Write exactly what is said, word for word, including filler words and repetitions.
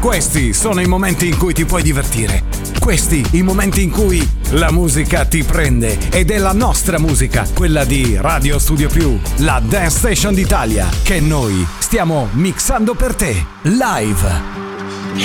Questi sono i momenti in cui ti puoi divertire. Questi i momenti in cui la musica ti prende ed è la nostra musica, quella di Radio Studio Più, la Dance Station d'Italia, che noi stiamo mixando per te, live.